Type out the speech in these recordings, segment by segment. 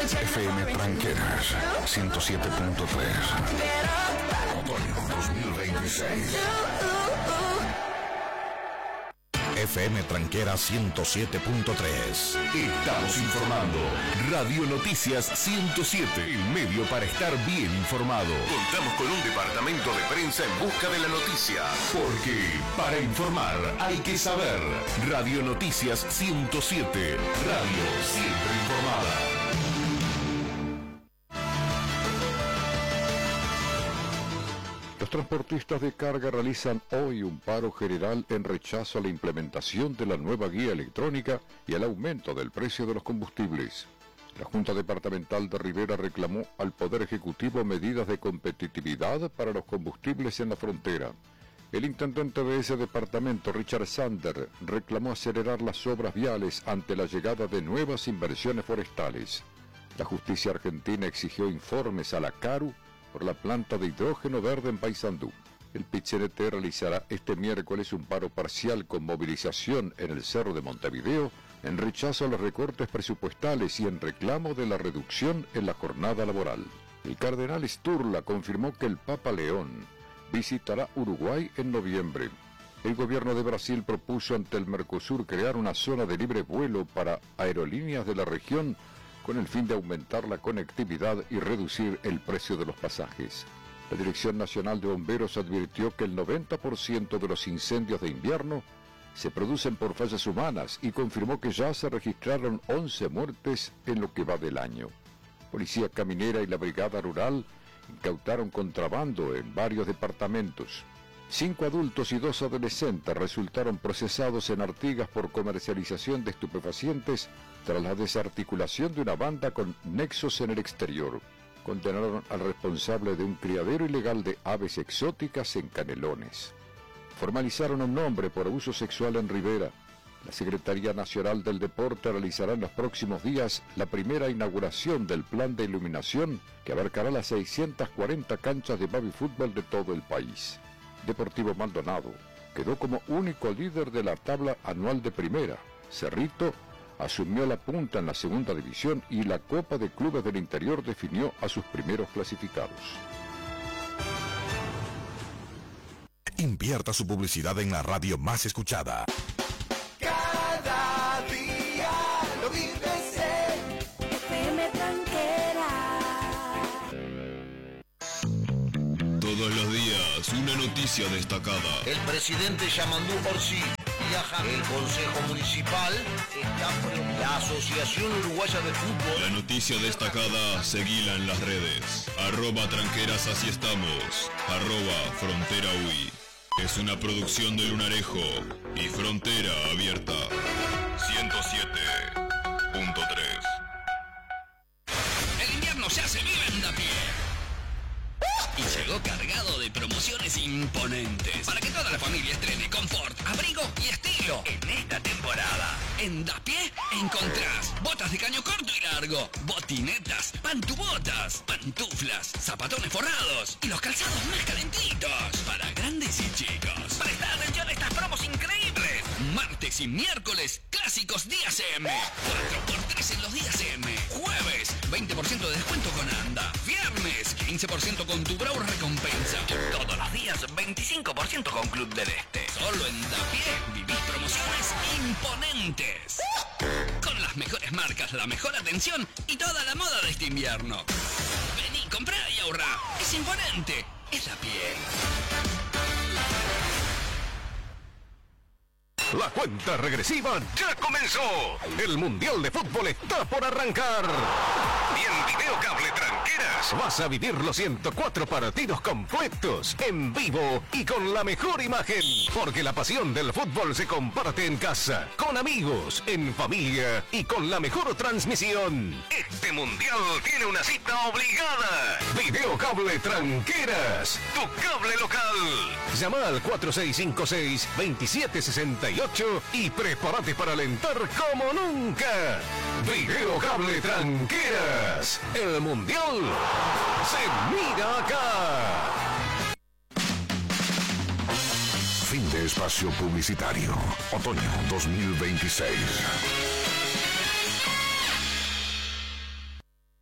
FM Tranqueras 107.3. Otoño 2026. FM Tranquera 107.3. Estamos informando. Radio Noticias 107. El medio para estar bien informado. Contamos con un departamento de prensa en busca de la noticia. Porque para informar hay que saber. Radio Noticias 107. Radio siempre informada. Los transportistas de carga realizan hoy un paro general en rechazo a la implementación de la nueva guía electrónica y al aumento del precio de los combustibles. La Junta Departamental de Rivera reclamó al Poder Ejecutivo medidas de competitividad para los combustibles en la frontera. El intendente de ese departamento, Richard Sander, reclamó acelerar las obras viales ante la llegada de nuevas inversiones forestales. La justicia argentina exigió informes a la CARU por la planta de hidrógeno verde en Paysandú. El PIT-CNT realizará este miércoles un paro parcial con movilización en el Cerro de Montevideo en rechazo a los recortes presupuestales y en reclamo de la reducción en la jornada laboral. El cardenal Sturla confirmó que el Papa León visitará Uruguay en noviembre. El gobierno de Brasil propuso ante el Mercosur crear una zona de libre vuelo para aerolíneas de la región con el fin de aumentar la conectividad y reducir el precio de los pasajes. La Dirección Nacional de Bomberos advirtió que el 90% de los incendios de invierno se producen por fallas humanas y confirmó que ya se registraron 11 muertes en lo que va del año. Policía Caminera y la Brigada Rural incautaron contrabando en varios departamentos. 5 adultos y 2 adolescentes resultaron procesados en Artigas por comercialización de estupefacientes tras la desarticulación de una banda con nexos en el exterior. Condenaron al responsable de un criadero ilegal de aves exóticas en Canelones. Formalizaron a un hombre por abuso sexual en Rivera. La Secretaría Nacional del Deporte realizará en los próximos días la primera inauguración del plan de iluminación que abarcará las 640 canchas de baby fútbol de todo el país. Deportivo Maldonado quedó como único líder de la tabla anual de primera. Cerrito asumió la punta en la segunda división y la Copa de Clubes del Interior definió a sus primeros clasificados. Invierta su publicidad en la radio más escuchada. Cada día lo vives en FM Tranquera. Todos los días, una noticia destacada. El presidente Yamandú Orsi viaja. El Consejo Municipal está preocupado. La Asociación Uruguaya de Fútbol. La noticia destacada, seguila en las redes. @tranqueras, así estamos. @frontera UI. Es una producción de Lunarejo y Frontera Abierta. 107.3. El invierno se hace vive en Dapié. Y llegó cargado de promociones imponentes para que toda la familia estrene confort, abrigo y estilo en esta temporada. En Dapié encontrás botas de caño corto y largo, botinetas, pantubotas, pantuflas, zapatones forrados y los calzados más calentitos para grandes y chicos. Presta atención a estas promos increíbles. Martes y miércoles, clásicos días M. 4x3 en los días M. Jueves, 20% de descuento con Anda. Viernes, 15% con tu Brau Recompensa. Todos los días, 25% con Club del Este. Solo en Dapié vivís promociones imponentes. Con las mejores marcas, la mejor atención y toda la moda de este invierno. Vení, comprá y ahorrá. Es imponente. Es Dapié. La cuenta regresiva ya comenzó. El Mundial de Fútbol está por arrancar. Y en Video Cable Tranqueras vas a vivir los 104 partidos completos, en vivo y con la mejor imagen. Porque la pasión del fútbol se comparte en casa, con amigos, en familia y con la mejor transmisión. Este Mundial tiene una cita obligada. Video Cable Tranqueras, tu cable local. Llama al 4656-2768 y prepárate para alentar como nunca. Video Cable Tranqueras, el Mundial se mira acá. Fin de espacio publicitario. Otoño 2026.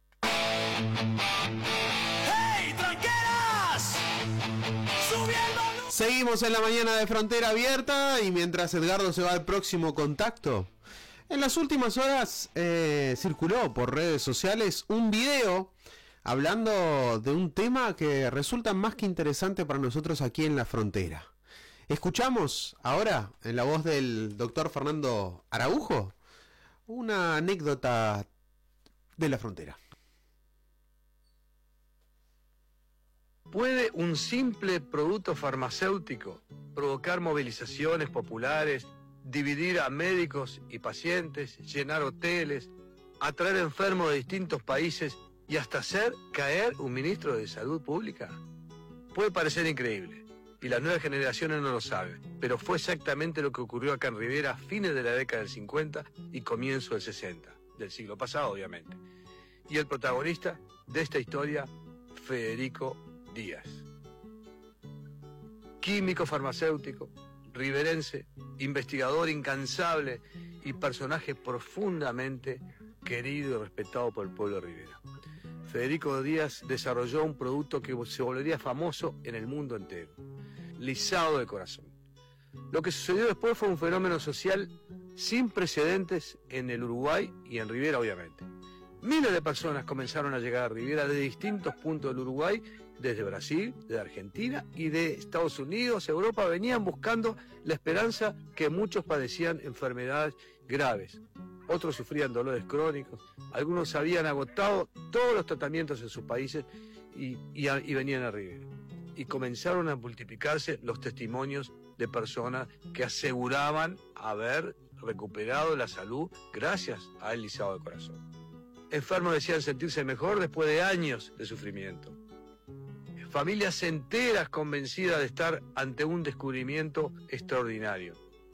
¡Hey, tranqueras! ¡Subiendo! Seguimos en la mañana de Frontera Abierta y mientras Edgardo se va al próximo contacto, en las últimas horas circuló por redes sociales un video hablando de un tema que resulta más que interesante para nosotros aquí en la frontera. Escuchamos ahora, en la voz del doctor Fernando Araujo, una anécdota de la frontera. ¿Puede un simple producto farmacéutico provocar movilizaciones populares, dividir a médicos y pacientes, llenar hoteles, atraer enfermos de distintos países y hasta hacer caer un ministro de Salud Pública? Puede parecer increíble, y las nuevas generaciones no lo saben, pero fue exactamente lo que ocurrió acá en Rivera a fines de la década del 50 y comienzo del 60, del siglo pasado obviamente. Y el protagonista de esta historia, Federico Díaz. Químico farmacéutico, riverense, investigador incansable y personaje profundamente querido y respetado por el pueblo de Rivera. Federico Díaz desarrolló un producto que se volvería famoso en el mundo entero: lisado de corazón. Lo que sucedió después fue un fenómeno social sin precedentes en el Uruguay y en Rivera, obviamente. Miles de personas comenzaron a llegar a Rivera de distintos puntos del Uruguay, desde Brasil, de Argentina y de Estados Unidos, Europa. Venían buscando la esperanza que muchos padecían enfermedades graves. Otros sufrían dolores crónicos, algunos habían agotado todos los tratamientos en sus países y venían a Rivera. Y comenzaron a multiplicarse los testimonios de personas que aseguraban haber recuperado la salud gracias al lisado de corazón. Enfermos decían sentirse mejor después de años de sufrimiento. Familias enteras convencidas de estar ante un descubrimiento extraordinario.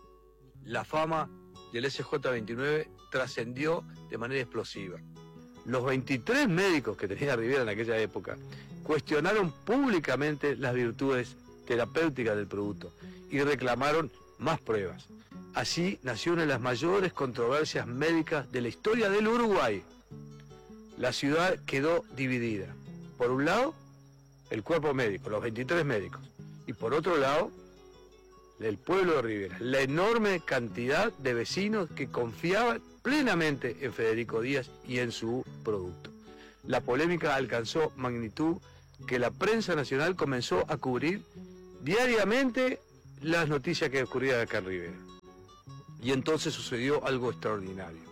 La fama del SJ29 trascendió de manera explosiva. Los 23 médicos que tenía Rivera en aquella época cuestionaron públicamente las virtudes terapéuticas del producto y reclamaron más pruebas. Así nació una de las mayores controversias médicas de la historia del Uruguay. La ciudad quedó dividida. Por un lado, el cuerpo médico, los 23 médicos, y por otro lado, el pueblo de Rivera, la enorme cantidad de vecinos que confiaban plenamente en Federico Díaz y en su producto. La polémica alcanzó magnitud que la prensa nacional comenzó a cubrir diariamente las noticias que ocurrían acá en Rivera. Y entonces sucedió algo extraordinario.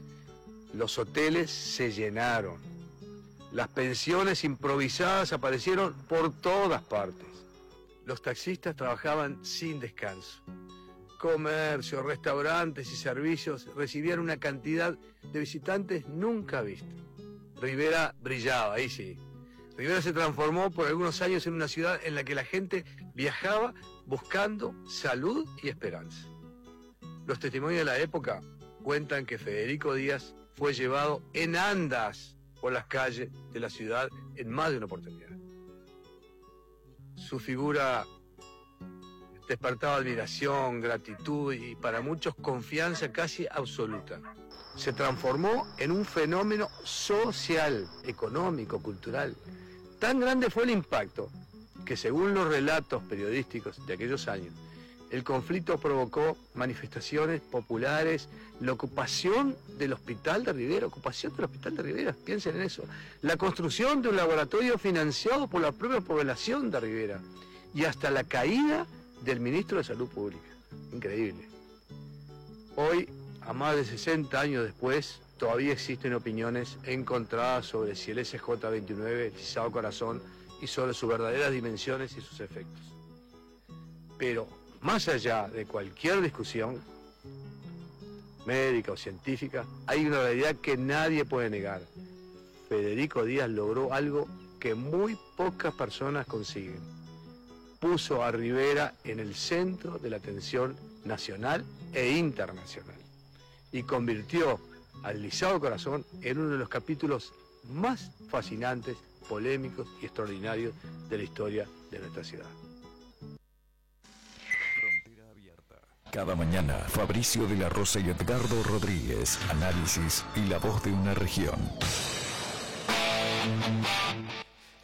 Los hoteles se llenaron. Las pensiones improvisadas aparecieron por todas partes. Los taxistas trabajaban sin descanso. Comercios, restaurantes y servicios recibían una cantidad de visitantes nunca vista. Rivera brillaba, ahí sí. Rivera se transformó por algunos años en una ciudad en la que la gente viajaba buscando salud y esperanza. Los testimonios de la época cuentan que Federico Díaz fue llevado en andas por las calles de la ciudad en más de una oportunidad. Su figura despertaba admiración, gratitud y para muchos confianza casi absoluta. Se transformó en un fenómeno social, económico, cultural. Tan grande fue el impacto que, según los relatos periodísticos de aquellos años, el conflicto provocó manifestaciones populares, la ocupación del Hospital de Rivera, piensen en eso, la construcción de un laboratorio financiado por la propia población de Rivera y hasta la caída del ministro de Salud Pública. Increíble. Hoy, a más de 60 años después, todavía existen opiniones encontradas sobre si el SJ29, lisado corazón, y sobre sus verdaderas dimensiones y sus efectos. Pero, más allá de cualquier discusión médica o científica, hay una realidad que nadie puede negar. Federico Díaz logró algo que muy pocas personas consiguen. Puso a Rivera en el centro de la atención nacional e internacional y convirtió al lisado corazón en uno de los capítulos más fascinantes, polémicos y extraordinarios de la historia de nuestra ciudad. Cada mañana, Fabricio de la Rosa y Edgardo Rodríguez, análisis y la voz de una región.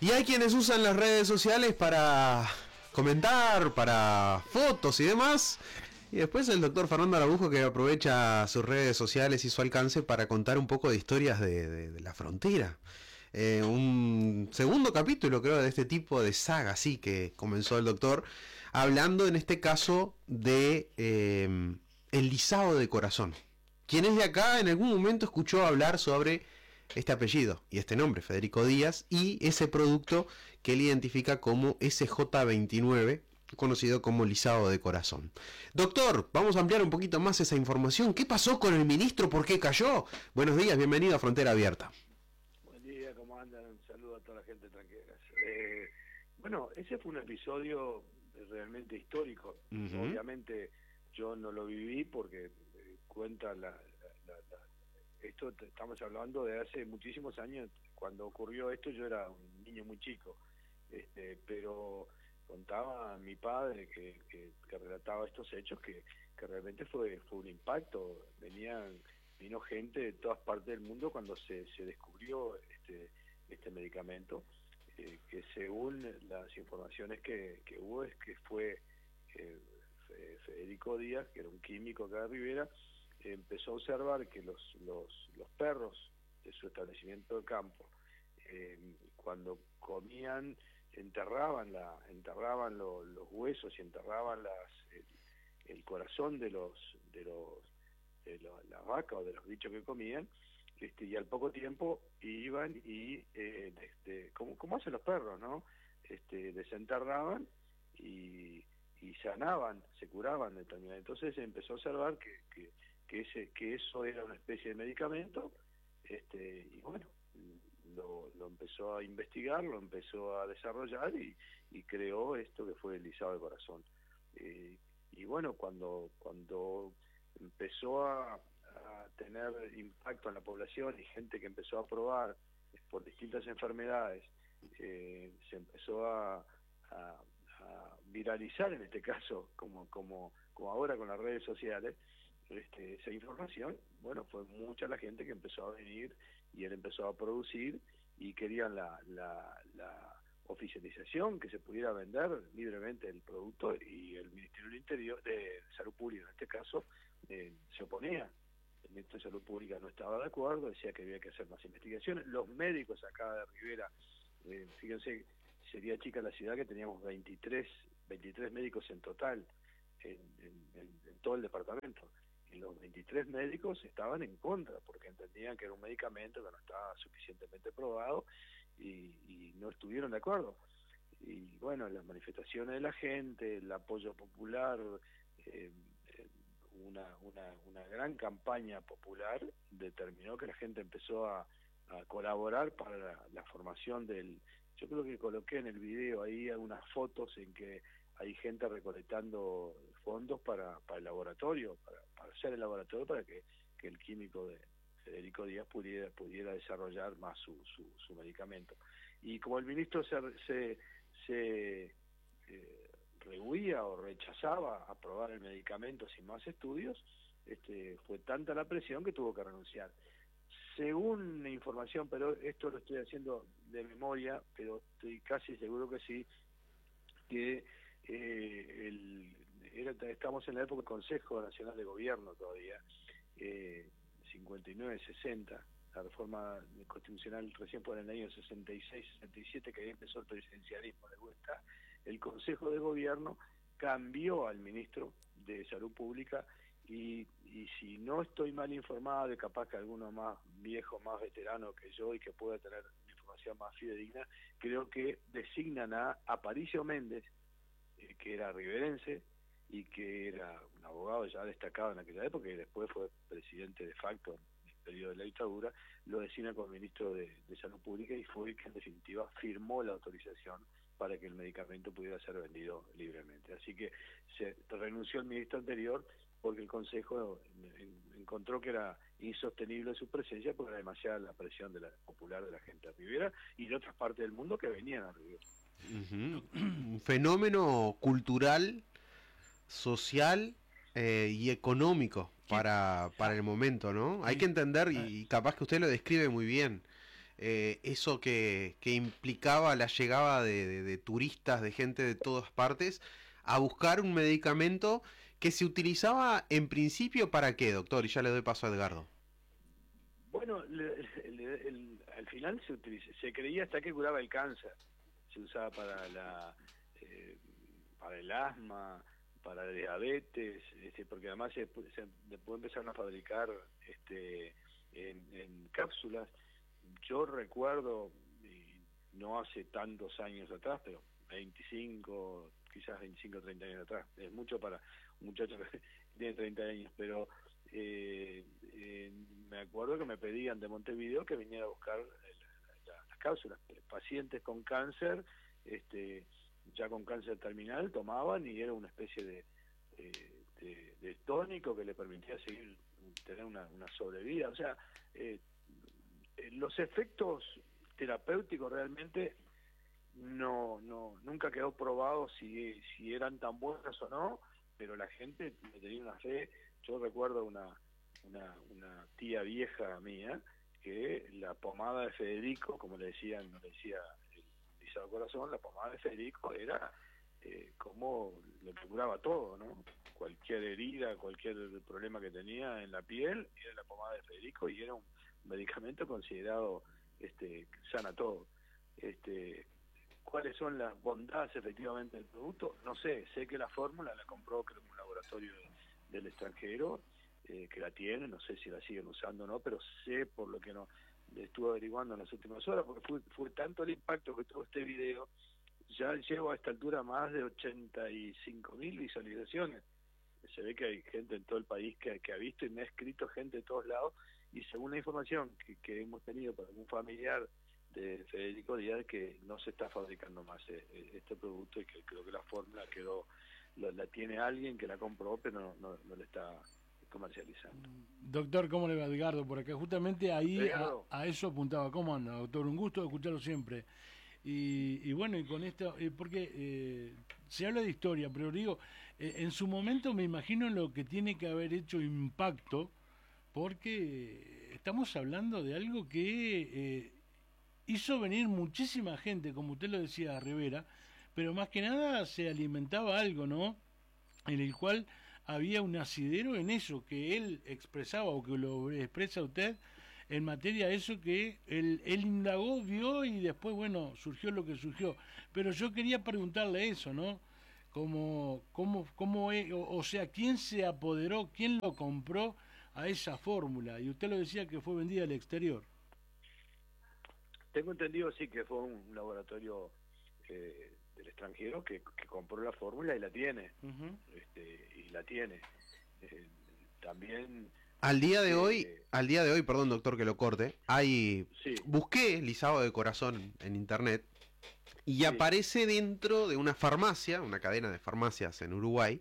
Y hay quienes usan las redes sociales para comentar, para fotos y demás. Y después el doctor Fernando Araujo, que aprovecha sus redes sociales y su alcance para contar un poco de historias de la frontera. Un segundo capítulo, creo, de este tipo de saga, así que comenzó el doctor, hablando en este caso de el lisado de corazón. Quien es de acá en algún momento escuchó hablar sobre este apellido y este nombre, Federico Díaz, y ese producto que él identifica como SJ29, conocido como lisado de corazón. Doctor, vamos a ampliar un poquito más esa información. ¿Qué pasó con el ministro? ¿Por qué cayó? Buenos días, bienvenido a Frontera Abierta. Buen día, ¿cómo andan? Un saludo a toda la gente tranquila. Bueno, ese fue un episodio realmente histórico. Obviamente yo no lo viví porque cuenta esto, estamos hablando de hace muchísimos años. Cuando ocurrió esto yo era un niño muy chico, pero contaba mi padre que relataba estos hechos que realmente fue un impacto. Vino gente de todas partes del mundo cuando se descubrió este medicamento, que según las informaciones que hubo es que fue Federico Díaz, que era un químico acá de Rivera, empezó a observar que los perros de su establecimiento de campo, cuando comían, enterraban los huesos y enterraban el corazón de la vaca o de los bichos que comían, y al poco tiempo iban y como hacen los perros, ¿no? Desenterraban y sanaban, se curaban determinadas. Entonces empezó a observar que eso era una especie de medicamento, y bueno, lo empezó a investigar, lo empezó a desarrollar y creó esto que fue el lisado de corazón. Y bueno, cuando empezó a tener impacto en la población y gente que empezó a probar por distintas enfermedades, se empezó a viralizar, en este caso, como ahora con las redes sociales, esa información. Bueno, fue mucha la gente que empezó a venir y él empezó a producir y querían la oficialización, que se pudiera vender libremente el producto, y el Ministerio del Interior, de Salud Pública en este caso, se oponía. El Ministerio de Salud Pública no estaba de acuerdo, decía que había que hacer más investigaciones. Los médicos acá de Rivera, fíjense, sería chica la ciudad, que teníamos 23 médicos en total en todo el departamento. Y los 23 médicos estaban en contra, porque entendían que era un medicamento que no estaba suficientemente probado y no estuvieron de acuerdo. Y bueno, las manifestaciones de la gente, el apoyo popular, una gran campaña popular determinó que la gente empezó a colaborar para la formación del... Yo creo que coloqué en el video ahí algunas fotos en que hay gente recolectando fondos para el laboratorio, para hacer el laboratorio, para que el químico de Federico Díaz pudiera desarrollar más su medicamento. Y como el ministro se rehuía o rechazaba aprobar el medicamento sin más estudios, fue tanta la presión que tuvo que renunciar. Según la información, pero esto lo estoy haciendo de memoria, pero estoy casi seguro que sí, que estamos en la época del Consejo Nacional de Gobierno todavía, 59-60, la reforma constitucional recién por el año 66-67, que ahí empezó el presidencialismo de vuelta. El Consejo de Gobierno cambió al ministro de Salud Pública y si no estoy mal informado, de capaz que alguno más viejo, más veterano que yo y que pueda tener información más fidedigna, creo que designan a Aparicio Méndez, que era riverense y que era un abogado ya destacado en aquella época y después fue presidente de facto en el periodo de la dictadura, lo designa como ministro de Salud Pública y fue el que en definitiva firmó la autorización para que el medicamento pudiera ser vendido libremente. Así que se renunció el ministro anterior porque el Consejo encontró que era insostenible su presencia porque era demasiada la presión popular de la gente de Rivera y de otras partes del mundo que venían a Rivera. Un fenómeno cultural, social y económico para el momento, ¿no? Hay que entender, y capaz que usted lo describe muy bien, eso que implicaba la llegada de turistas, de gente de todas partes, a buscar un medicamento que se utilizaba en principio ¿para qué, doctor? Y ya le doy paso a Edgardo. Bueno, al final se creía hasta que curaba el cáncer. Se usaba para el asma, para la diabetes, porque además se empezaron a fabricar en cápsulas. Yo recuerdo, no hace tantos años atrás, pero 25, quizás 25 o 30 años atrás, es mucho para un muchacho que tiene 30 años, pero me acuerdo que me pedían de Montevideo que viniera a buscar las cápsulas. Pacientes con cáncer, ya con cáncer terminal, tomaban y era una especie de tónico que le permitía tener una sobrevida. O sea, los efectos terapéuticos realmente nunca quedó probado si eran tan buenos o no, pero la gente me tenía una fe. Yo recuerdo una tía vieja mía que la pomada de Federico, como le decía el Lisado Corazón, la pomada de Federico era como lo que curaba todo, ¿no? Cualquier herida, cualquier problema que tenía en la piel, era la pomada de Federico y era un medicamento considerado sana todo. ¿Cuáles son las bondades efectivamente del producto? No sé que la fórmula la compró creo un laboratorio del extranjero, que la tiene, no sé si la siguen usando o no, pero sé por lo que no estuve averiguando en las últimas horas, porque fue tanto el impacto que tuvo este video, ya llevo a esta altura más de 85.000 visualizaciones. Se ve que hay gente en todo el país que ha visto y me ha escrito gente de todos lados, y según la información que hemos tenido por algún familiar de Federico Díaz, que no se está fabricando más este producto y que creo que la fórmula la tiene alguien que la compró pero no la está comercializando. Doctor, ¿cómo le va? Edgardo por acá? Justamente ahí a eso apuntaba. ¿Cómo anda, doctor? Un gusto escucharlo siempre. Y bueno, y con esto, porque se habla de historia, pero digo, en su momento me imagino lo que tiene que haber hecho impacto, porque estamos hablando de algo que hizo venir muchísima gente, como usted lo decía, a Rivera, pero más que nada se alimentaba algo, ¿no? En el cual había un asidero en eso que él expresaba, o que lo expresa usted, en materia de eso que él indagó, vio y después, bueno, surgió lo que surgió. Pero yo quería preguntarle eso, ¿no? O sea, ¿quién se apoderó, quién lo compró a esa fórmula? Y usted lo decía que fue vendida al exterior. Tengo entendido, sí, que fue un laboratorio del extranjero que compró la fórmula y la tiene. Y la tiene. También... Al día de hoy, perdón doctor que lo corte, busqué lisado de corazón en internet y aparece dentro de una farmacia, una cadena de farmacias en Uruguay,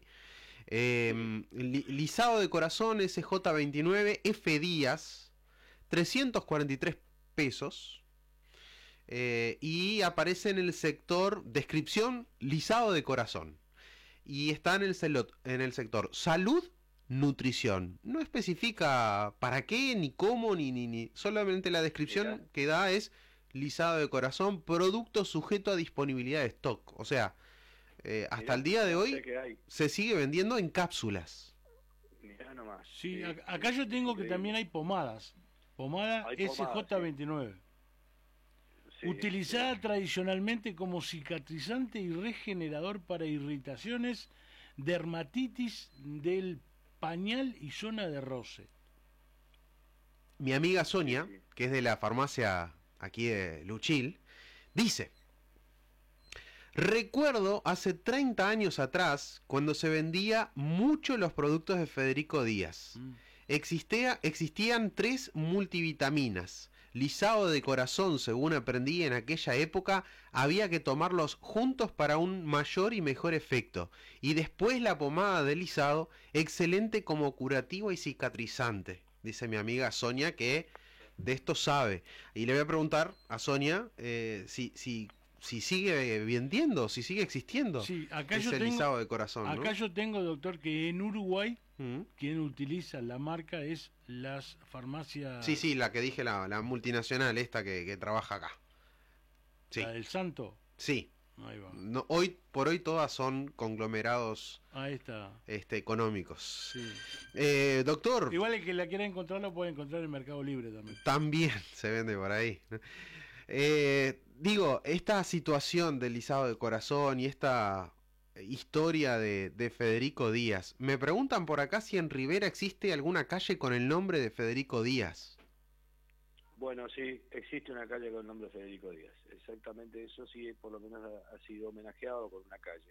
lisado de corazón SJ29 F Díaz, 343 pesos, y aparece en el sector descripción lisado de corazón y está en el sector salud, nutrición. No especifica para qué, ni cómo, ni solamente la descripción que da es lisado de corazón, producto sujeto a disponibilidad de stock. O sea, hasta el día de hoy se sigue vendiendo en cápsulas. Mirá nomás. Sí, acá yo tengo que también hay pomadas. Pomada SJ29. Sí. Utilizada tradicionalmente como cicatrizante y regenerador para irritaciones, dermatitis del pañal y zona de roce. Mi amiga Sonia, que es de la farmacia aquí de Luchil, dice: recuerdo hace 30 años atrás cuando se vendía mucho los productos de Federico Díaz. Existían 3 multivitaminas. Lisado de corazón, según aprendí en aquella época, había que tomarlos juntos para un mayor y mejor efecto. Y después la pomada de lisado, excelente como curativo y cicatrizante. Dice mi amiga Sonia, que de esto sabe. Y le voy a preguntar a Sonia si sigue vendiendo, si sigue existiendo sí, acá ese lisado de corazón. Acá, ¿no? Yo tengo, doctor, que en Uruguay quien utiliza la marca es las farmacias... Sí, la que dije, la multinacional esta que trabaja acá. Sí. ¿La del Santo? Sí. Ahí va. No, hoy por hoy todas son conglomerados económicos. Sí. Doctor. Igual el que la quiera encontrar lo puede encontrar en Mercado Libre también. También se vende por ahí. Digo, esta situación del lisado de corazón y esta historia de Federico Díaz. Me preguntan por acá si en Rivera existe alguna calle con el nombre de Federico Díaz. Bueno, sí, existe una calle con el nombre de Federico Díaz. Exactamente eso sí, por lo menos ha sido homenajeado por una calle.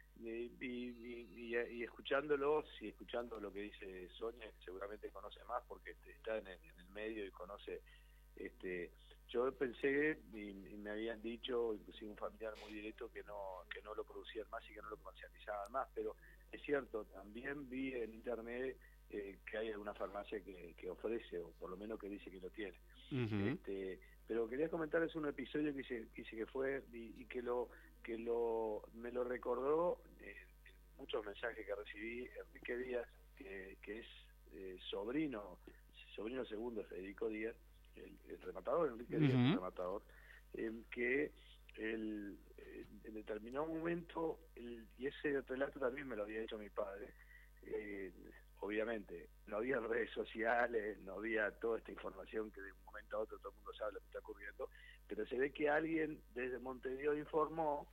Y escuchándolos y escuchando lo que dice Sonia, seguramente conoce más porque está en el medio y conoce... Yo pensé, y me habían dicho, inclusive un familiar muy directo, que no lo producían más y que no lo comercializaban más, pero es cierto, también vi en internet que hay alguna farmacia que ofrece, o por lo menos que dice que lo tiene. Pero quería comentarles un episodio que hice que fue, y que me lo recordó en muchos mensajes que recibí Enrique Díaz, que es sobrino segundo de Federico Díaz, el rematador, Enrique Díaz, el rematador, que en determinado momento, y ese relato también me lo había hecho mi padre, obviamente no había redes sociales, no había toda esta información que de un momento a otro todo el mundo sabe lo que está ocurriendo, pero se ve que alguien desde Montevideo informó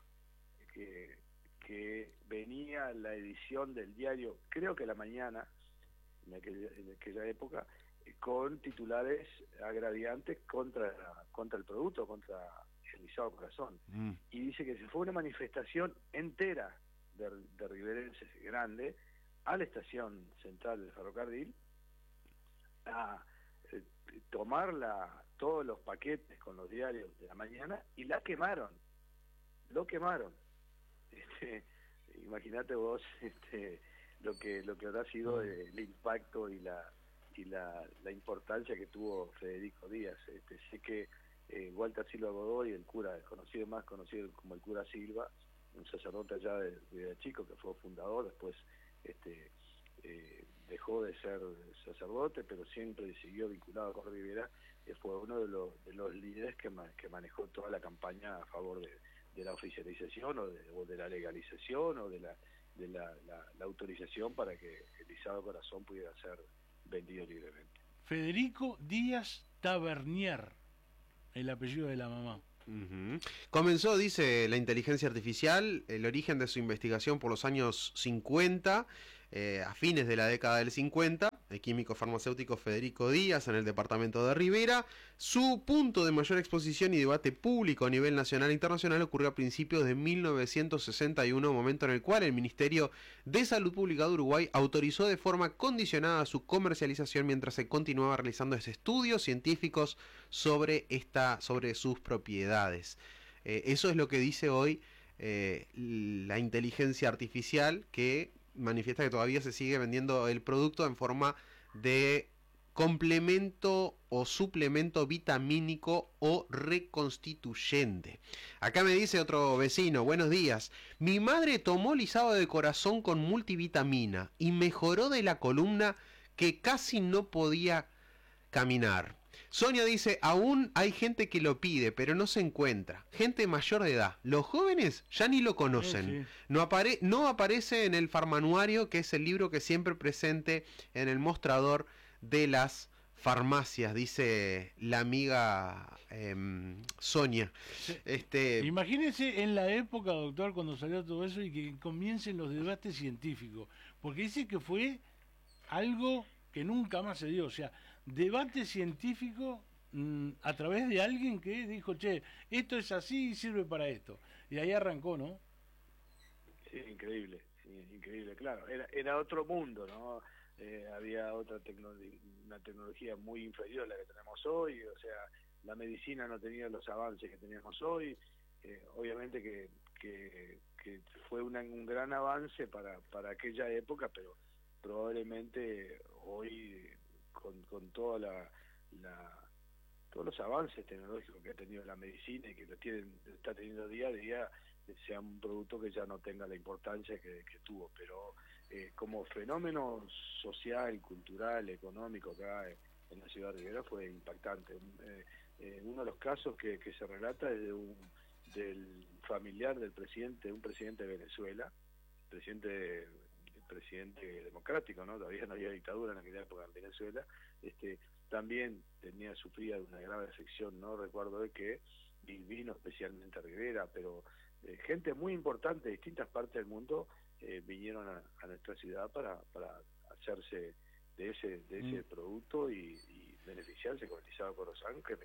que venía la edición del diario, creo que La Mañana, en aquella época, con titulares agraviantes contra el producto, contra el lisado corazón. Y dice que se fue una manifestación entera de riverenses grande a la estación central del ferrocarril a tomar todos los paquetes con los diarios de La Mañana y lo quemaron. Imagínate vos lo que habrá sido el impacto y la importancia que tuvo Federico Díaz. Sé que Walter Silva Godoy, el cura, más conocido como el cura Silva, un sacerdote allá de chico que fue fundador, después dejó de ser sacerdote, pero siempre siguió vinculado con Rivera, fue uno de los líderes que manejó toda la campaña a favor de la oficialización o de la legalización o de la autorización para que el lisado corazón pudiera ser vendido libremente. Federico Díaz Tavernier, el apellido de la mamá. Comenzó, dice, la inteligencia artificial, el origen de su investigación por los años 50, a fines de la década del 50, el químico farmacéutico Federico Díaz en el departamento de Rivera. Su punto de mayor exposición y debate público a nivel nacional e internacional ocurrió a principios de 1961, momento en el cual el Ministerio de Salud Pública de Uruguay autorizó de forma condicionada su comercialización mientras se continuaba realizando estudios científicos sobre sus propiedades. Eso es lo que dice hoy la inteligencia artificial, que manifiesta que todavía se sigue vendiendo el producto en forma de complemento o suplemento vitamínico o reconstituyente. Acá me dice otro vecino: buenos días, mi madre tomó lisado de corazón con multivitamina y mejoró de la columna que casi no podía caminar. Sonia dice: aún hay gente que lo pide, pero no se encuentra. Gente mayor de edad. Los jóvenes ya ni lo conocen. Sí. No aparece en el farmanuario, que es el libro que siempre presente en el mostrador de las farmacias, dice la amiga Sonia. Sí. Imagínense en la época, doctor, cuando salió todo eso y que comiencen los debates científicos. Porque dice que fue algo que nunca más se dio. O sea, debate científico a través de alguien que dijo, che, esto es así y sirve para esto. Y ahí arrancó, ¿no? Sí, increíble, claro. Era otro mundo, ¿no? Había una tecnología muy inferior a la que tenemos hoy, o sea, la medicina no tenía los avances que tenemos hoy. Obviamente que fue un gran avance para aquella época, pero probablemente hoy con toda todos los avances tecnológicos que ha tenido la medicina y que está teniendo día a día, sea un producto que ya no tenga la importancia que tuvo, pero como fenómeno social, cultural, económico acá en la ciudad de Rivera fue impactante. Uno de los casos que se relata es del familiar del presidente, un presidente de Venezuela, presidente democrático, ¿no? Todavía no había dictadura en aquella época en Venezuela. También sufría de una grave afección, no recuerdo de qué, y vino especialmente a Rivera, pero gente muy importante de distintas partes del mundo vinieron a nuestra ciudad para hacerse de ese producto y beneficiarse con el Lisado Corazón, que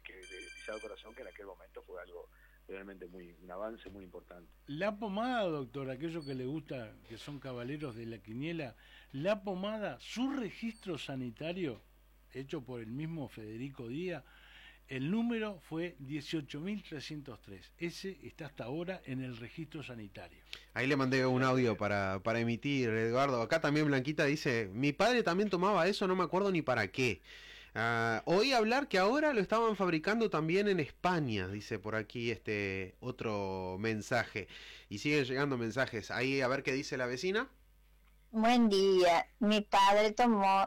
en aquel momento fue algo realmente un avance muy importante. La pomada, doctor, aquellos que le gusta, que son caballeros de la quiniela, la pomada, su registro sanitario, hecho por el mismo Federico Díaz, el número fue 18.303. Ese está hasta ahora en el registro sanitario. Ahí le mandé un audio para emitir, Eduardo. Acá también Blanquita dice, mi padre también tomaba eso, no me acuerdo ni para qué. Oí hablar que ahora lo estaban fabricando también en España, dice por aquí otro mensaje. Y siguen llegando mensajes. Ahí a ver qué dice la vecina. Buen día. Mi padre tomó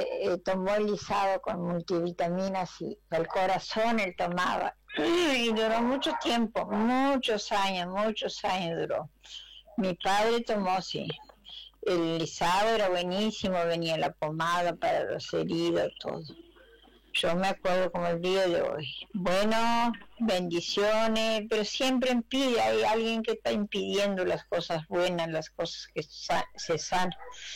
el lisado con multivitaminas y el corazón él tomaba. Y duró mucho tiempo, muchos años duró. Mi padre tomó, sí. El lisado era buenísimo, venía la pomada para los heridos, todo. Yo me acuerdo como el día de hoy. Bueno, bendiciones, pero siempre hay alguien que está impidiendo las cosas buenas, las cosas que se sanan.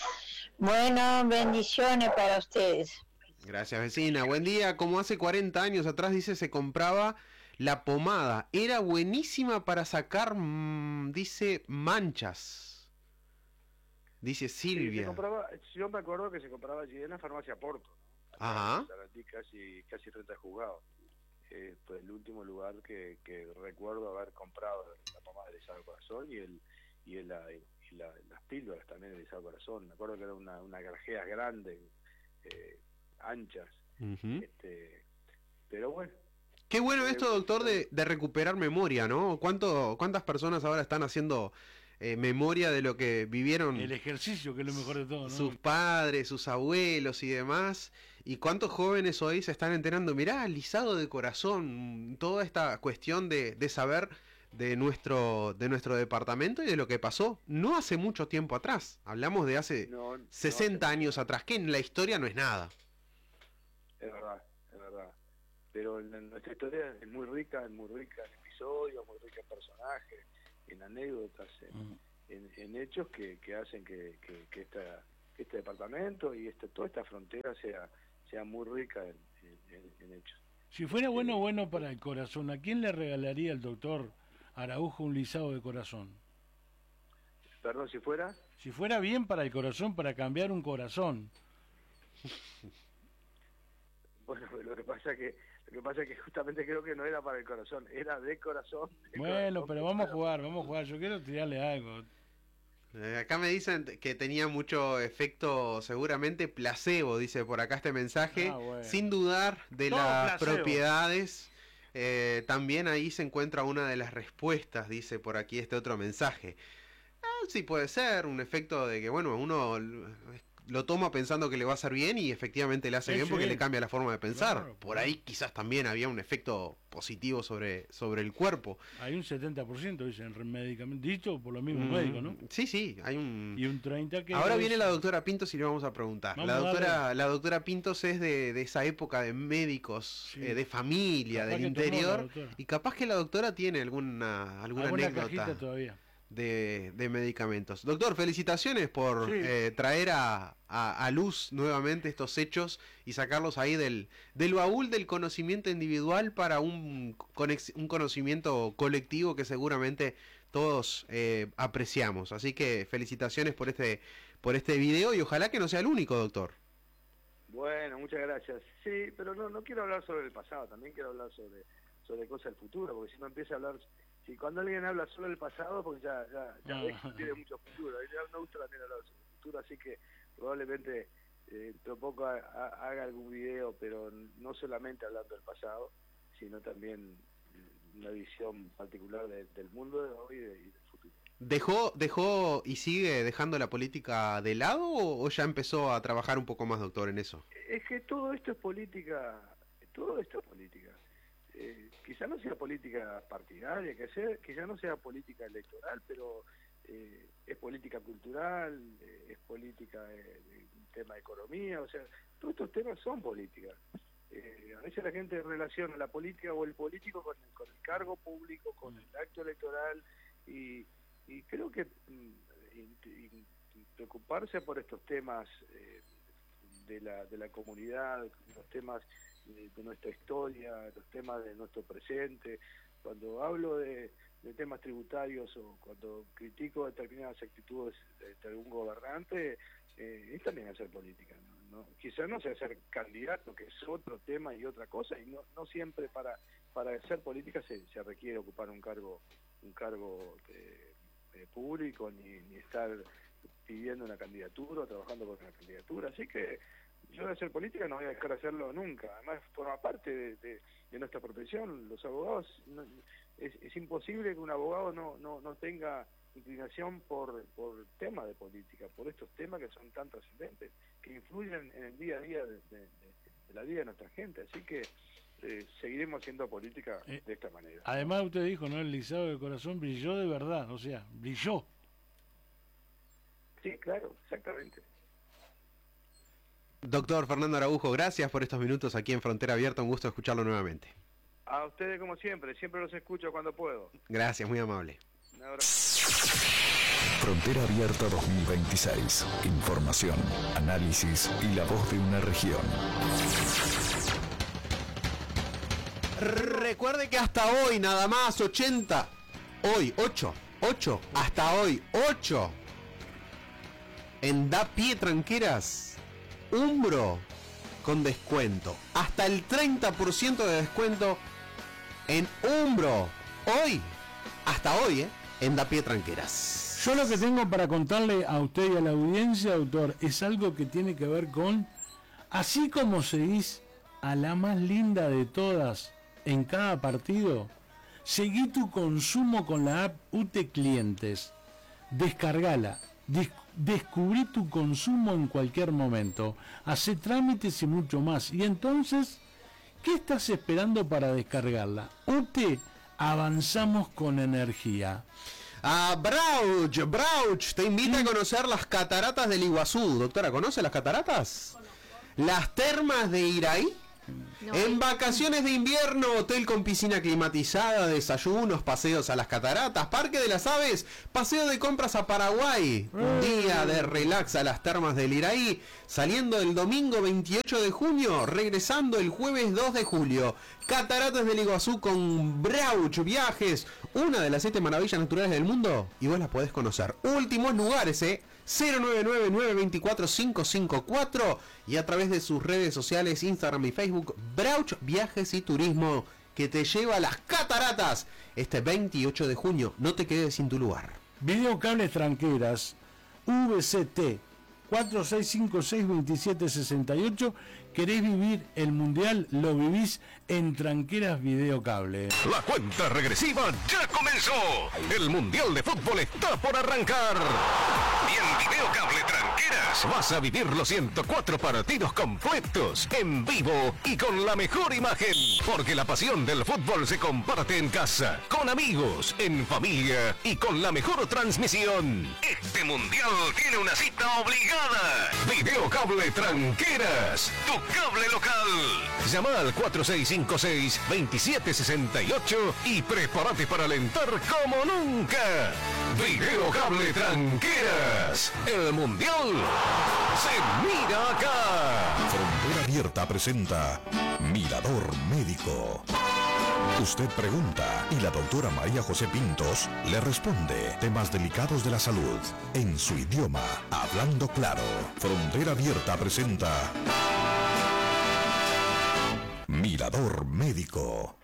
Bueno, bendiciones para ustedes. Gracias, vecina. Buen día. Como hace 40 años atrás, dice, se compraba la pomada. Era buenísima para sacar, dice, manchas. Dice Silvia. Sí, yo me acuerdo que se compraba allí en la farmacia Porto, ¿no? Ajá. Casi 30 juzgados. Pues el último lugar que recuerdo haber comprado la pomada de Lisado Corazón y las píldoras también de Lisado Corazón. Me acuerdo que era una grajeas grandes, anchas. Pero bueno. Qué bueno esto, doctor, de recuperar memoria, ¿no? ¿Cuántas personas ahora están haciendo memoria de lo que vivieron? El ejercicio, que es lo mejor de todo, ¿no? Sus padres, sus abuelos y demás. Y cuántos jóvenes hoy se están enterando, mirá, Lisado de Corazón, toda esta cuestión de saber de nuestro departamento y de lo que pasó no hace mucho tiempo atrás. Hablamos de hace 60 años atrás, que en la historia no es nada. Es verdad. Pero nuestra historia es muy rica en episodios, muy rica en personajes, en anécdotas, en hechos que hacen que este departamento y toda esta frontera sea muy rica en hechos. Si fuera bueno para el corazón, ¿a quién le regalaría el doctor Araujo un lisado de corazón? Perdón, si fuera... Si fuera bien para el corazón, para cambiar un corazón. Bueno, lo que pasa es que justamente creo que no era para el corazón, era de corazón. Bueno, pero vamos a jugar, yo quiero tirarle algo. Acá me dicen que tenía mucho efecto, seguramente placebo, dice por acá este mensaje, bueno. Sin dudar de Todo las placebo. propiedades. También ahí se encuentra una de las respuestas, dice por aquí este otro mensaje. Sí, puede ser un efecto de que, bueno, uno lo toma pensando que le va a hacer bien y efectivamente le hace bien porque le cambia la forma de pensar. Claro, por ahí quizás también había un efecto positivo sobre el cuerpo. Hay un 70%, dicen, medicamento, dicho por los mismos médicos, ¿no? Sí, hay un... Y un 30% que... Ahora viene la doctora Pintos y le vamos a preguntar. La doctora Pintos es de esa época de médicos, de familia, Capaz del que tomó interior, la y capaz que la doctora tiene alguna anécdota cajita todavía. De medicamentos. Doctor, felicitaciones por traer a luz nuevamente estos hechos y sacarlos ahí del baúl del conocimiento individual para un conocimiento colectivo que seguramente todos apreciamos. Así que felicitaciones por este video y ojalá que no sea el único, doctor. Bueno, muchas gracias. Sí, pero no quiero hablar sobre el pasado, también quiero hablar sobre cosas del futuro, porque si no empieza a hablar... Si cuando alguien habla solo del pasado, porque ya ves que tiene mucho futuro. Ya me gusta también hablar sobre el futuro, así que probablemente dentro poco haga algún video, pero no solamente hablando del pasado, sino también una visión particular del mundo de hoy y del futuro. ¿Dejó y sigue dejando la política de lado o ya empezó a trabajar un poco más, doctor, en eso? Es que todo esto es política, quizá no sea política partidaria, quizá no sea política electoral, pero es política cultural, es política de tema de economía, o sea, todos estos temas son política. A veces la gente relaciona la política o el político con el cargo público, con el acto electoral, y creo que preocuparse por estos temas de la comunidad, los temas de nuestra historia, los temas de nuestro presente. Cuando hablo de temas tributarios o cuando critico determinadas actitudes de algún gobernante, es también hacer política, ¿no? Quizás no sea ser candidato, que es otro tema y otra cosa, y no siempre para hacer política se requiere ocupar un cargo público, ni estar pidiendo una candidatura o trabajando por una candidatura. Así que yo de hacer política no voy a dejar de hacerlo nunca. Además forma parte de nuestra profesión. Los abogados, es imposible que un abogado no tenga inclinación por temas de política, por estos temas que son tan trascendentes, que influyen en el día a día de la vida de nuestra gente. Así que seguiremos haciendo política de esta manera. Además usted dijo, ¿no? El lisado del corazón brilló de verdad, o sea, brilló. Sí, claro, exactamente. Doctor Fernando Araujo, gracias por estos minutos aquí en Frontera Abierta, un gusto escucharlo nuevamente. A ustedes como siempre los escucho cuando puedo. Gracias, muy amable. Un abrazo. Frontera Abierta 2026. Información, análisis y la voz de una región. Recuerde que hasta hoy nada más 8, hasta hoy 8 en Da Pie Tranqueras, Umbro con descuento, hasta el 30% de descuento en Umbro, hasta hoy, en Da Pie Tranqueras. Yo lo que tengo para contarle a usted y a la audiencia, doctor, es algo que tiene que ver con, así como seguís a la más linda de todas en cada partido, seguí tu consumo con la app UTE Clientes, descargala, descubrí tu consumo en cualquier momento, hace trámites y mucho más, y entonces, ¿qué estás esperando para descargarla? UTE, avanzamos con energía. Brauch te invita a conocer las cataratas del Iguazú. Doctora, ¿conoce las cataratas? Las termas de Iraí. No, en vacaciones de invierno, hotel con piscina climatizada, desayunos, paseos a las cataratas, Parque de las Aves, paseo de compras a Paraguay, un día de relax a las termas del Iraí, saliendo el domingo 28 de junio, regresando el jueves 2 de julio. Cataratas del Iguazú con Brauch Viajes, una de las 7 maravillas naturales del mundo, y vos las podés conocer. Últimos lugares, 099-924-554 y a través de sus redes sociales, Instagram y Facebook, Brauch Viajes y Turismo, que te lleva a las cataratas este 28 de junio. No te quedes sin tu lugar. Videocables Tranqueras, VCT 46562768. ¿Querés vivir el mundial? Lo vivís en Tranqueras Videocable. La cuenta regresiva ya comenzó. El mundial de fútbol está por arrancar. Y en Videocable Tranqueras vas a vivir los 104 partidos completos, en vivo y con la mejor imagen. Porque la pasión del fútbol se comparte en casa, con amigos, en familia y con la mejor transmisión. Este mundial tiene una cita obligada. Videocable Tranqueras, tu cable local. Llama al 4656-2768 y prepárate para alentar como nunca. Videocable Tranqueras, el mundial se mira acá. Frontera Abierta presenta Mirador Médico. Usted pregunta y la doctora María José Pintos le responde temas delicados de la salud en su idioma, hablando claro. Frontera Abierta presenta Mirador Médico.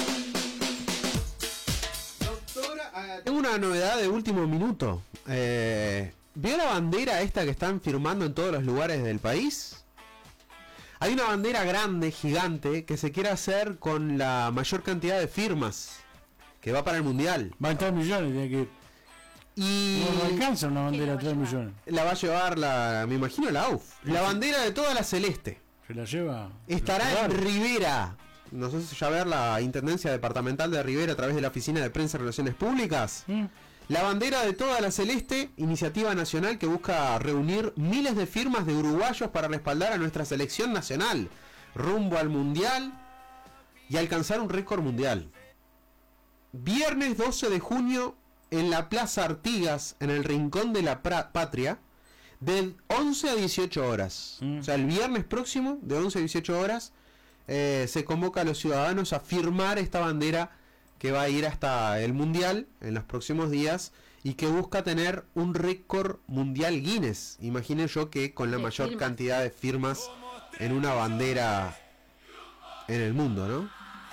Doctora, tengo una novedad de último minuto. ¿Vio la bandera esta que están firmando en todos los lugares del país? Hay una bandera grande, gigante, que se quiere hacer con la mayor cantidad de firmas, que va para el mundial. Va a entrar millones, tiene que ir. Y no alcanza una bandera de 3 millones. La va a llevar, me imagino, la AUF. La bandera de toda la celeste. ¿Se la lleva? Estará en Rivera. No sé si ya ver la Intendencia Departamental de Rivera a través de la Oficina de Prensa y Relaciones Públicas. La bandera de toda la celeste, iniciativa nacional que busca reunir miles de firmas de uruguayos para respaldar a nuestra selección nacional rumbo al Mundial y alcanzar un récord mundial. Viernes 12 de junio en la Plaza Artigas, en el Rincón de la Patria, de 11 a 18 horas. O sea, el viernes próximo, de 11 a 18 horas, se convoca a los ciudadanos a firmar esta bandera que va a ir hasta el Mundial en los próximos días y que busca tener un récord mundial Guinness. Imaginen yo que con la mayor cantidad de firmas en una bandera en el mundo, ¿no?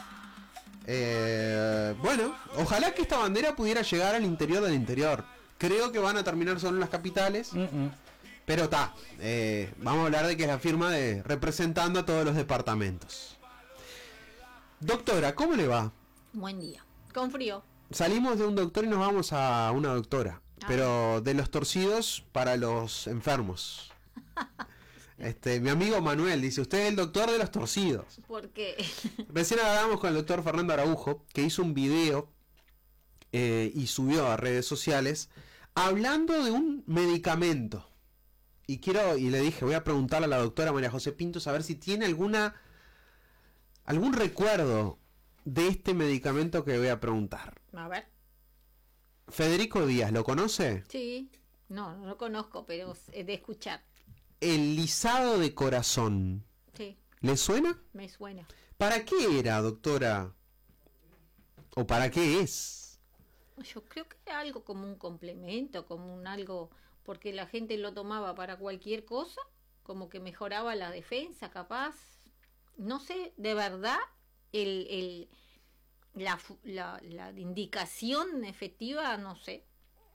Bueno, ojalá que esta bandera pudiera llegar al interior del interior. Creo que van a terminar solo en las capitales. Pero está, vamos a hablar de que es la firma de representando a todos los departamentos. Doctora, ¿cómo le va? Buen día. Con frío. Salimos de un doctor y nos vamos a una doctora. Pero de los torcidos para los enfermos. Mi amigo Manuel dice, usted es el doctor de los torcidos. ¿Por qué? Recién hablábamos con el doctor Fernando Araujo, que hizo un video y subió a redes sociales hablando de un medicamento. Y le dije, voy a preguntarle a la doctora María José Pintos a ver si tiene algún recuerdo de este medicamento que voy a preguntar. A ver. Federico Díaz, ¿lo conoce? Sí, no lo conozco, pero de escuchar. El lisado de corazón. Sí. ¿Le suena? Me suena. ¿Para qué era, doctora? ¿O para qué es? Yo creo que era algo como un complemento, como un algo, porque la gente lo tomaba para cualquier cosa, como que mejoraba la defensa, capaz. No sé, de verdad, la indicación efectiva, no sé.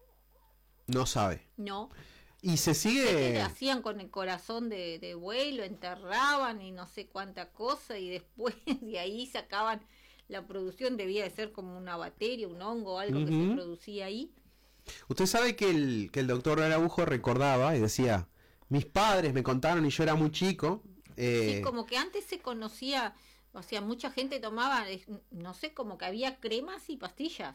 No sabe. No. Y se sigue... ¿Qué hacían con el corazón de vuelo? Enterraban y no sé cuánta cosa, y después de ahí sacaban la producción. Debía de ser como una bacteria, un hongo, algo que se producía ahí. Usted sabe que el doctor Araujo recordaba y decía, mis padres me contaron y yo era muy chico. Sí, como que antes se conocía, o sea, mucha gente tomaba, no sé, como que había cremas y pastillas.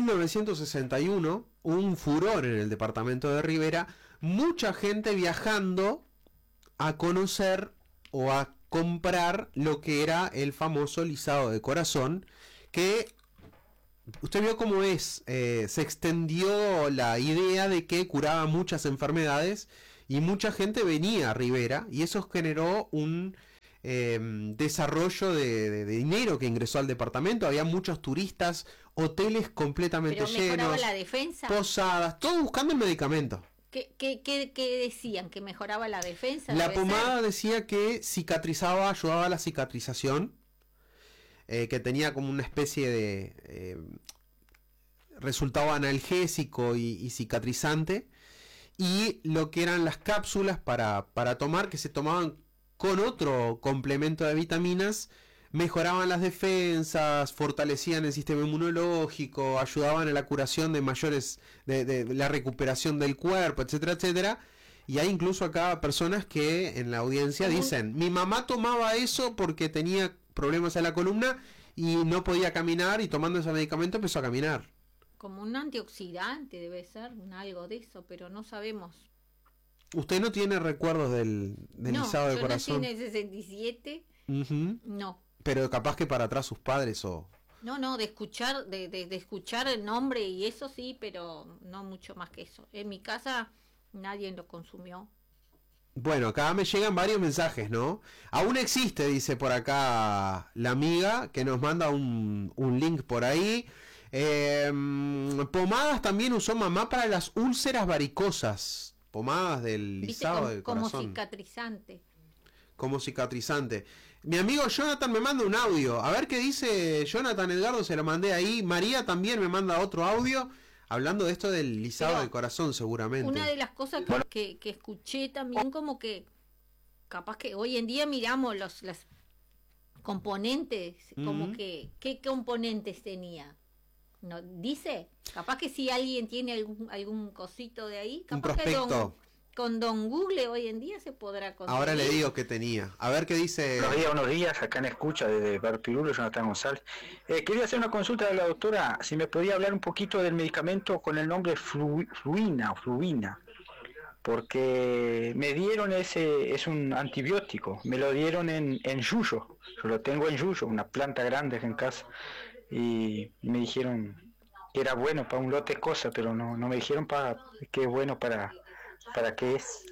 1961, un furor en el departamento de Rivera, mucha gente viajando a conocer o a comprar lo que era el famoso lisado de corazón, que usted vio cómo es, se extendió la idea de que curaba muchas enfermedades y mucha gente venía a Rivera y eso generó un desarrollo de dinero que ingresó al departamento. Había muchos turistas, hoteles completamente llenos, la defensa, posadas, todo buscando el medicamento. ¿Qué decían? ¿Que mejoraba la defensa? La pomada decía que cicatrizaba, ayudaba a la cicatrización, que tenía como una especie de resultado analgésico y cicatrizante, y lo que eran las cápsulas para tomar, que se tomaban con otro complemento de vitaminas, mejoraban las defensas, fortalecían el sistema inmunológico, ayudaban a la curación de mayores, de la recuperación del cuerpo, etcétera, etcétera. Y hay incluso acá personas que en la audiencia dicen, mi mamá tomaba eso porque tenía problemas en la columna y no podía caminar, y tomando ese medicamento empezó a caminar. Como un antioxidante debe ser, algo de eso, pero no sabemos. ¿Usted no tiene recuerdos del lisado de corazón? No, yo nací en el 67, no. Pero capaz que para atrás sus padres o... No, de escuchar, de escuchar el nombre y eso sí, pero no mucho más que eso. En mi casa nadie lo consumió. Bueno, acá me llegan varios mensajes, ¿no? Aún existe, dice por acá la amiga, que nos manda un link por ahí. Pomadas también usó mamá para las úlceras varicosas. Pomadas del lisado de corazón. Como cicatrizante. Como cicatrizante. Mi amigo Jonathan me manda un audio. A ver qué dice Jonathan. Edgardo, se lo mandé ahí. María también me manda otro audio hablando de esto del lisado de corazón, seguramente. Una de las cosas que escuché también, como que capaz que hoy en día miramos las componentes, como que ¿qué componentes tenía? No dice, capaz que si alguien tiene algún cosito de ahí, capaz un prospecto. Con Don Google hoy en día se podrá conseguir. Ahora le digo que tenía. A ver qué dice. Buenos días, acá en escucha desde Barpirulo, Jonathan González. Quería hacer una consulta de la doctora, si me podía hablar un poquito del medicamento con el nombre Fluina, porque me dieron es un antibiótico, me lo dieron en yuyo, yo lo tengo en yuyo, una planta grande en casa, y me dijeron que era bueno para un lote de cosas, pero no me dijeron que es bueno para qué es.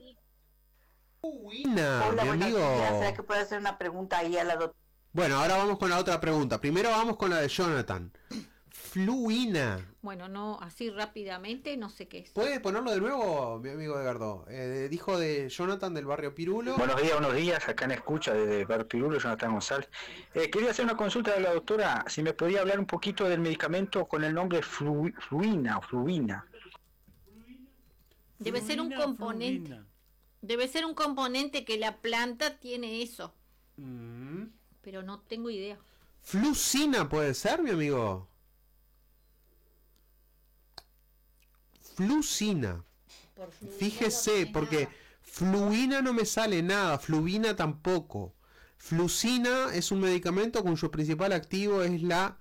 Fluina, hola, mi amigo. ¿Será que puede hacer una pregunta ahí a la doctora? Bueno, ahora vamos con la otra pregunta. Primero vamos con la de Jonathan. Fluina. Bueno, no, así rápidamente, no sé qué es. ¿Puede ponerlo de nuevo, mi amigo Edgardo? Dijo de Jonathan del barrio Pirulo. Buenos días, acá en escucha desde Barrio Pirulo, Jonathan González. Quería hacer una consulta de la doctora, si me podía hablar un poquito del medicamento con el nombre Fluina. Debe ser un componente. Fluina. Debe ser un componente que la planta tiene eso. Pero no tengo idea. Flucina puede ser, mi amigo. Flucina. Fíjese, porque fluina no me sale nada, fluvina tampoco. Flucina es un medicamento cuyo principal activo es la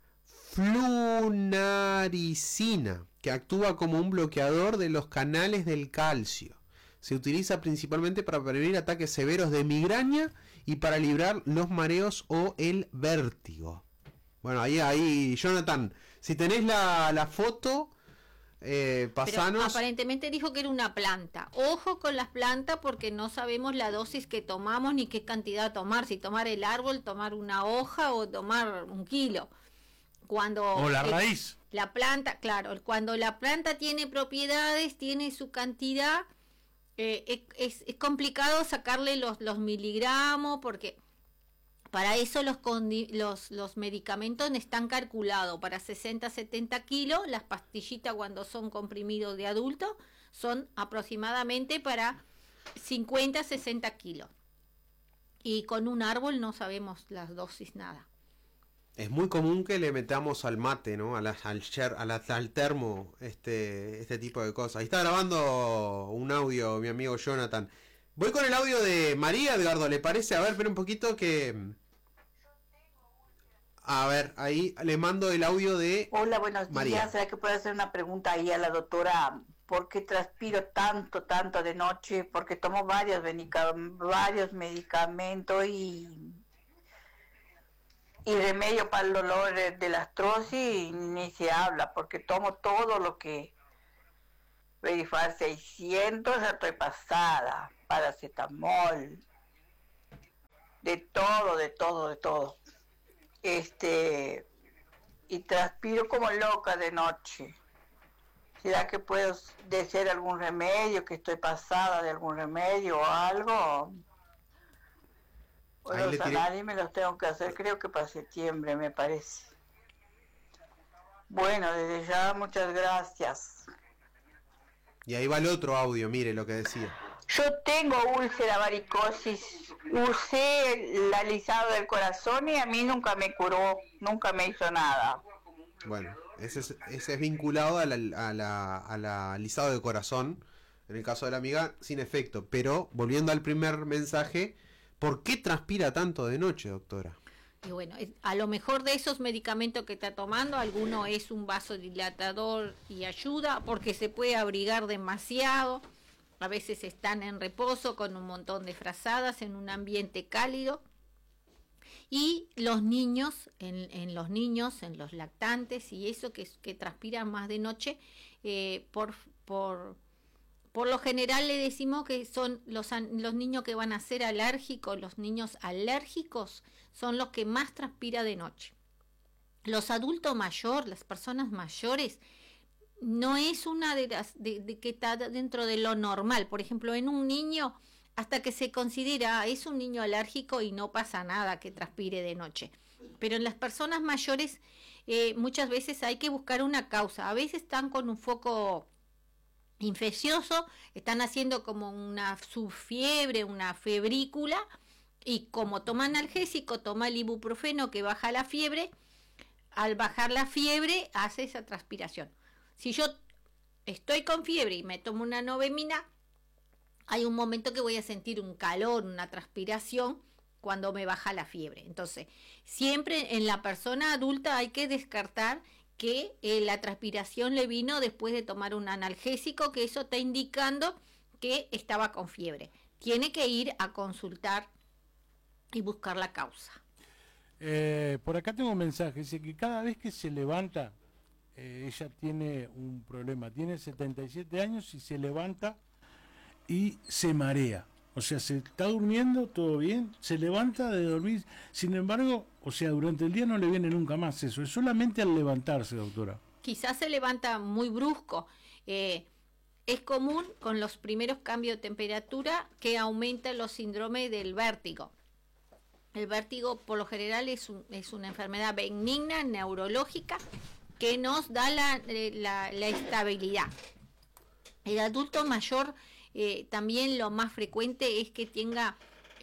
flunaricina, que actúa como un bloqueador de los canales del calcio. Se utiliza principalmente para prevenir ataques severos de migraña y para librar los mareos o el vértigo. Bueno, ahí, Jonathan, si tenés la foto, pasanos. Pero aparentemente dijo que era una planta. Ojo con las plantas porque no sabemos la dosis que tomamos ni qué cantidad tomar. Si tomar el árbol, tomar una hoja o tomar 1 kilo. O la raíz. La planta, claro, cuando la planta tiene propiedades, tiene su cantidad, es complicado sacarle los miligramos porque para eso los medicamentos están calculados para 60-70 kilos. Las pastillitas cuando son comprimidos de adulto son aproximadamente para 50-60 kilos. Y con un árbol no sabemos las dosis, nada. Es muy común que le metamos al mate, ¿no? Al termo, este tipo de cosas. Ahí está grabando un audio mi amigo Jonathan. Voy con el audio de María, Edgardo, ¿le parece? A ver, espera un poquito que... A ver, ahí le mando el audio de Hola, buenos María. días. ¿Será que puedo hacer una pregunta ahí a la doctora? ¿Por qué transpiro tanto de noche? Porque tomo varios medicamentos y remedio para el dolor de la artrosis ni se habla, porque tomo todo lo que Verifar 600, ya estoy pasada, paracetamol, de todo. Y transpiro como loca de noche. ¿Será que puedo desear algún remedio, que estoy pasada de algún remedio o algo? Los análisis me los tengo que hacer, creo que para septiembre, me parece. Bueno, desde ya, muchas gracias. Y ahí va el otro audio, mire lo que decía. Yo tengo úlcera varicosis, usé el alisado del corazón y a mí nunca me curó, nunca me hizo nada. Bueno, ese es vinculado al alisado de corazón, en el caso de la amiga, sin efecto. Pero, volviendo al primer mensaje, ¿por qué transpira tanto de noche, doctora? Y bueno, a lo mejor de esos medicamentos que está tomando, alguno es un vasodilatador y ayuda, porque se puede abrigar demasiado. A veces están en reposo con un montón de frazadas en un ambiente cálido. Y los niños, en los lactantes y eso que transpiran más de noche, por lo general le decimos que son los niños que van a ser alérgicos. Los niños alérgicos son los que más transpiran de noche. Los adultos mayores, las personas mayores, no es una de las que está dentro de lo normal. Por ejemplo, en un niño, hasta que se considera es un niño alérgico y no pasa nada que transpire de noche. Pero en las personas mayores muchas veces hay que buscar una causa. A veces están con un foco infeccioso, están haciendo como una subfiebre, una febrícula, y como toma analgésico, toma el ibuprofeno que baja la fiebre, al bajar la fiebre hace esa transpiración. Si yo estoy con fiebre y me tomo una Novemina, hay un momento que voy a sentir un calor, una transpiración cuando me baja la fiebre. Entonces, siempre en la persona adulta hay que descartar que la transpiración le vino después de tomar un analgésico, que eso está indicando que estaba con fiebre. Tiene que ir a consultar y buscar la causa. Por acá tengo un mensaje, dice que cada vez que se levanta, ella tiene un problema, tiene 77 años y se levanta y se marea. O sea, se está durmiendo, todo bien, se levanta de dormir, sin embargo, o sea, durante el día no le viene nunca más eso, es solamente al levantarse, doctora. Quizás se levanta muy brusco. Es común con los primeros cambios de temperatura que aumentan los síndromes del vértigo. El vértigo por lo general es una enfermedad benigna, neurológica, que nos da la estabilidad. El adulto mayor también lo más frecuente es que tenga,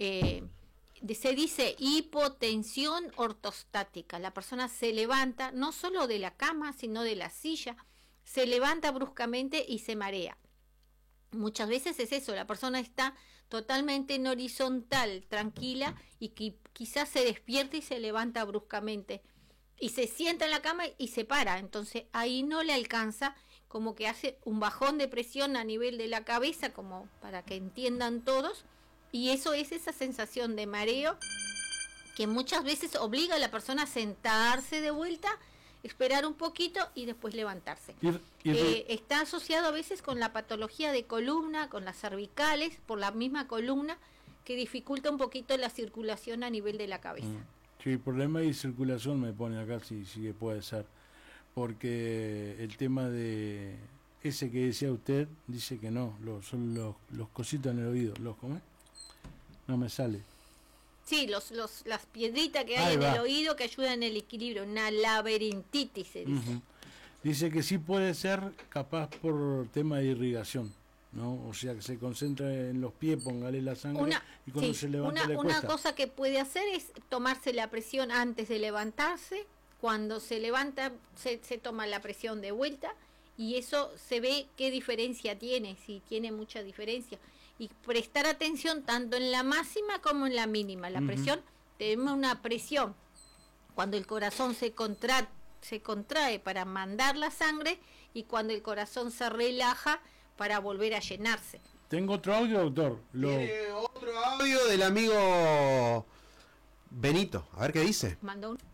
se dice hipotensión ortostática. La persona se levanta no solo de la cama, sino de la silla, se levanta bruscamente y se marea. Muchas veces es eso, la persona está totalmente en horizontal, tranquila, y quizás se despierta y se levanta bruscamente y se sienta en la cama y se para. Entonces ahí no le alcanza, como que hace un bajón de presión a nivel de la cabeza, como para que entiendan todos, y eso es esa sensación de mareo que muchas veces obliga a la persona a sentarse de vuelta, esperar un poquito y después levantarse. Está asociado a veces con la patología de columna, con las cervicales, por la misma columna, que dificulta un poquito la circulación a nivel de la cabeza. Sí, problema de circulación me pone acá, sí que puede ser. Porque el tema de ese que decía usted, dice que no, son los cositos en el oído. ¿Cómo es? No me sale. Sí, las piedritas que hay en el oído que ayudan en el equilibrio, una laberintitis se dice. Dice que sí puede ser capaz por tema de irrigación, ¿no? O sea, que se concentra en los pies, póngale la sangre y cuando se levanta le cuesta. Una cosa que puede hacer es tomarse la presión antes de levantarse. Cuando se levanta se toma la presión de vuelta y eso se ve qué diferencia tiene, si tiene mucha diferencia. Y prestar atención tanto en la máxima como en la mínima. La presión, tenemos una presión cuando el corazón se contrae para mandar la sangre y cuando el corazón se relaja para volver a llenarse. Tengo otro audio, doctor. Tiene otro audio del amigo Benito. A ver qué dice. Mandó un...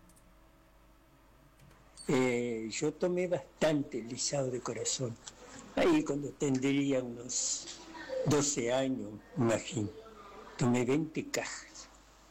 yo tomé bastante lisado de corazón. Ahí cuando tendría unos 12 años, imagino. Tomé 20 cajas.